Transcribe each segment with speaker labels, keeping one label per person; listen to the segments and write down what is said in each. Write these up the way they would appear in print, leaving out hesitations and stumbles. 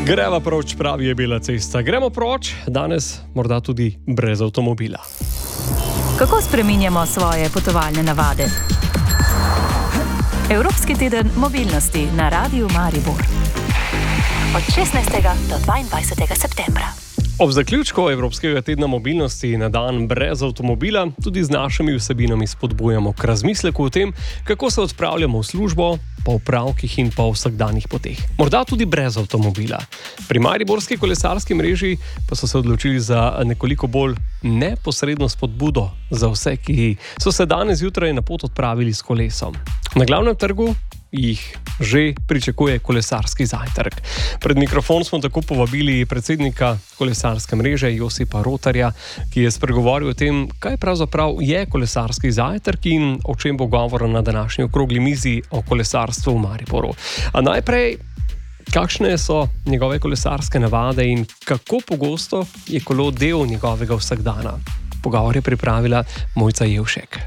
Speaker 1: Greva proč, pravi je bila cesta. Gremo proč, danes morda tudi brez avtomobila.
Speaker 2: Kako spreminjamo svoje potovalne navade? Evropski teden mobilnosti na Radiu Maribor. Od 16. do 22. septembra.
Speaker 1: Ob zaključku Evropskega tedna mobilnosti na dan brez avtomobila tudi z našimi vsebinami spodbujamo k razmisleku o tem, kako se odpravljamo v službo, po opravkih in po vsakdanjih poteh. Morda tudi brez avtomobila. Pri Mariborski kolesarski mreži pa so se odločili za nekoliko bolj neposredno spodbudo za vse, ki so se danes zjutraj na pot odpravili s kolesom. Na glavnem trgu jih že pričakuje kolesarski zajtrk. Pred mikrofon smo tako povabili predsednika kolesarske mreže Josipa Rotarja, ki je spregovoril o tem, kaj pravzaprav je kolesarski zajtrk in o čem bo govora na današnji okrogli mizi o kolesarstvu v Mariboru. A najprej, kakšne so njegove kolesarske navade in kako pogosto je kolo del njegovega vsakdana? Pogovor je pripravila Mojca Jevšek.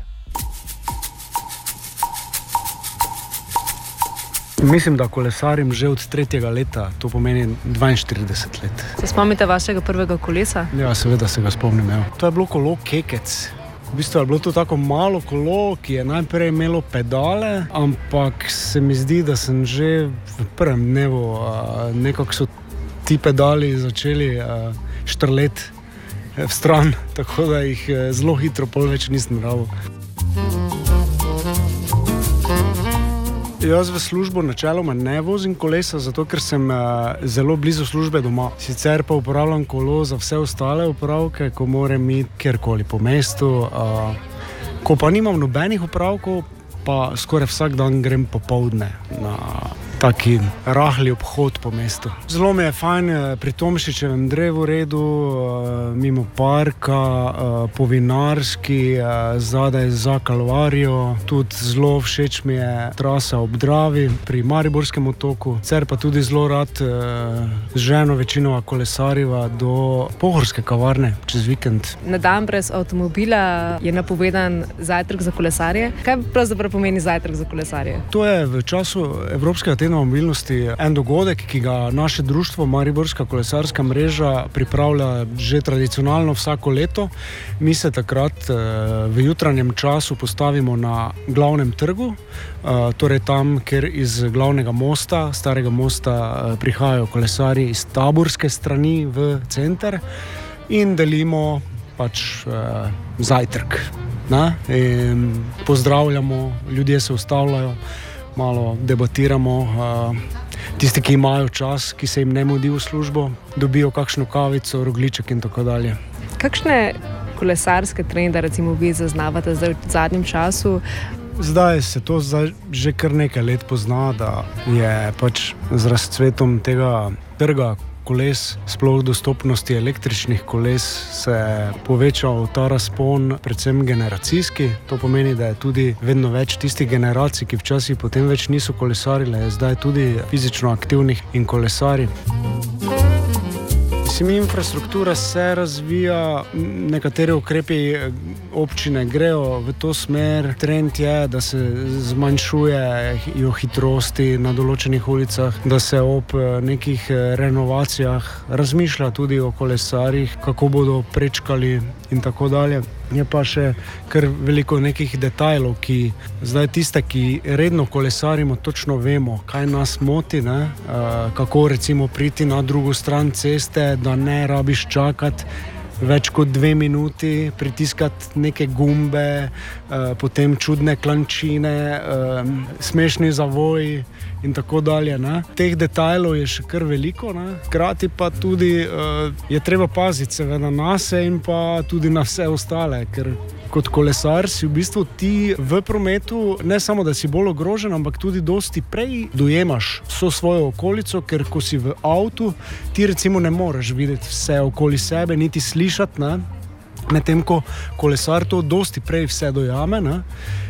Speaker 3: Mislim, da kolesarim že od 3. leta, to pomeni 42 let.
Speaker 4: Se spomnite vašega prvega kolesa?
Speaker 3: Ja, seveda se ga spomnim. Ja. To je bilo kolo Kekec. V bistvu je bilo to tako malo kolo, ki je najprej imelo pedale, ampak se mi zdi, da sem že v prvem dnevu nekako so ti pedali začeli štrleti v stran, tako da jih zelo hitro pol več nisem rabil. Jaz v službo načeloma ne vozim kolesa, zato ker sem zelo blizu službe doma. Sicer pa uporabljam kolo za vse ostale opravke, ko moram iti kjerkoli po mestu. Ko pa nimam nobenih opravkov, pa skoraj vsak dan grem popoldne na taki rahli obhod po mestu. Zelo mi je fajn pri Tomšičevem drevu redu, mimo parka, po Vinarski, zadaj za Kalvarijo. Tudi zelo všeč mi je trasa ob Dravi pri Mariborskem otoku. Cer pa tudi zelo rad z ženo večinoma kolesariva do Pohorske kavarne čez vikend.
Speaker 4: Na dan brez avtomobila je napovedan zajtrk za kolesarje. Kaj pravzaprav pomeni zajtrk za kolesarje?
Speaker 3: To je v času Evropskega tedna mobilnosti en dogodek, ki ga naše društvo Mariborska kolesarska mreža pripravlja že tradicionalno vsako leto. Mi se takrat v jutranjem času postavimo na glavnem trgu, torej tam, kjer iz glavnega mosta, starega mosta, prihajajo kolesarji iz taborske strani v center in delimo pač zajtrk. In pozdravljamo, ljudje se ustavljajo, malo debatiramo, tisti, ki imajo čas, ki se jim ne mudi v službo, dobijo kakšno kavico, rogljiček in tako dalje.
Speaker 4: Kakšne kolesarske trende recimo vi zaznavate zdaj v zadnjem času?
Speaker 3: Zdaj se to že kar nekaj let pozna, da je pač z razcvetom tega trga koles, sploh dostopnosti električnih koles, se povečal ta razpon, predvsem generacijski. To pomeni, da je tudi vedno več tistih generacij, ki včasih potem več niso kolesarile, zdaj tudi fizično aktivnih in kolesari. Infrastruktura se razvija, nekateri ukrepi občine grejo v to smer. Trend je, da se zmanjšujejo hitrosti na določenih ulicah, da se ob nekih renovacijah razmišlja tudi o kolesarjih, kako bodo prečkali in tako dalje. Je pa še kar veliko nekih detajlov, ki zdaj tiste, ki redno kolesarimo, točno vemo, kaj nas moti, kako recimo priti na drugo stran ceste, da ne rabiš čakati več kot 2 minuti, pritiskati neke gumbe, potem čudne klančine, smešni zavoji in tako dalje. Teh detajlov je še kar veliko, hkrati pa tudi je treba paziti seveda nase in pa tudi na vse ostale, ker kot kolesar si v bistvu ti v prometu ne samo, da si bolj ogrožen, ampak tudi dosti prej dojemaš vso svojo okolico, ker ko si v avtu, ti recimo ne moreš videti vse okoli sebe, niti slišati, medtem ko kolesar to dosti prej vse dojame,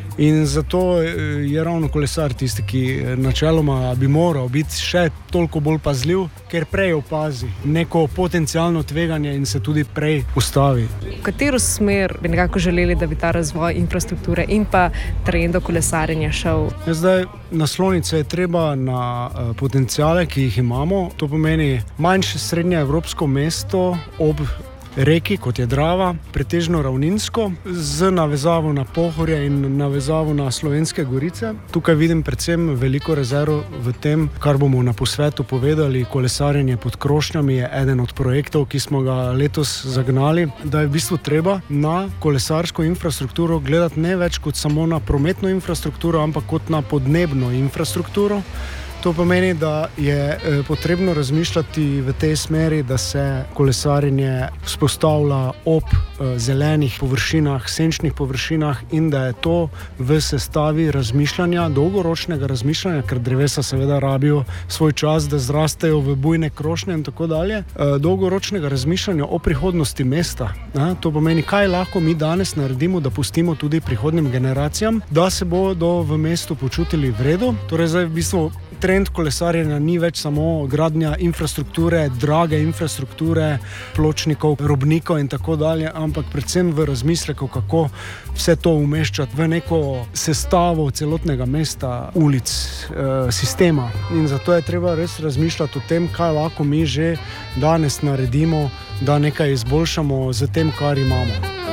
Speaker 3: In zato je ravno kolesar tisti, ki načeloma bi moral biti še toliko bolj pazljiv, ker prej opazi neko potencialno tveganje in se tudi prej ustavi.
Speaker 4: V katero smer bi nekako želeli, da bi ta razvoj infrastrukture in pa trendov kolesarjenja šel?
Speaker 3: Zdaj, nasloniti se je treba na potenciale, ki jih imamo. To pomeni manjše srednje evropsko mesto ob reki, kot je Drava, pretežno ravninsko, z navezavo na Pohorje in navezavo na Slovenske gorice. Tukaj vidim predvsem veliko rezerv v tem, kar bomo na posvetu povedali. Kolesarjenje pod krošnjami je eden od projektov, ki smo ga letos zagnali, da je v bistvu treba na kolesarsko infrastrukturo gledati ne več kot samo na prometno infrastrukturo, ampak kot na podnebno infrastrukturo. To pomeni, da je potrebno razmišljati v tej smeri, da se kolesarjenje vzpostavlja ob zelenih površinah, senčnih površinah in da je to v sestavi razmišljanja, dolgoročnega razmišljanja, ker drevesa seveda rabijo svoj čas, da zrastejo v bujne krošnje in tako dalje, dolgoročnega razmišljanja o prihodnosti mesta. To pomeni, kaj lahko mi danes naredimo, da pustimo tudi prihodnjim generacijam, da se bodo v mestu počutili v redu. Torej zdaj v bistvu trend kolesarjenja ni več samo gradnja infrastrukture, drage infrastrukture, pločnikov, robnikov in tako dalje, ampak predvsem v razmisleku, kako vse to umeščati v neko sestavo celotnega mesta, ulic, sistema. In zato je treba res razmišljati o tem, kaj lahko mi že danes naredimo, da nekaj izboljšamo z tem, kar imamo.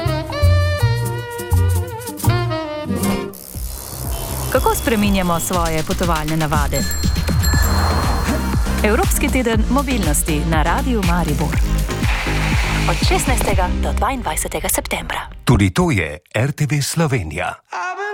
Speaker 2: Kako spreminjamo svoje potovalne navade? Evropski teden mobilnosti na Radiu Maribor. Od 16. do 22. septembra.
Speaker 5: Tudi to je RTV Slovenija.